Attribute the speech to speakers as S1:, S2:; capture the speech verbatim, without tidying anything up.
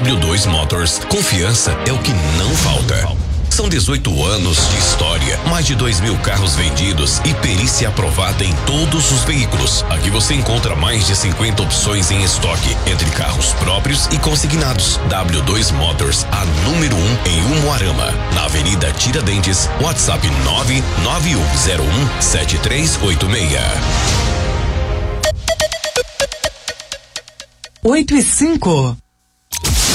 S1: W dois Motors, confiança é o que não falta. São dezoito anos de história, mais de dois mil carros vendidos e perícia aprovada em todos os veículos. Aqui você encontra mais de cinquenta opções em estoque, entre carros próprios e consignados. W dois Motors, a número um em Umuarama, na Avenida Tiradentes, WhatsApp nove nove um zero um sete três oito seis.
S2: Oito e cinco.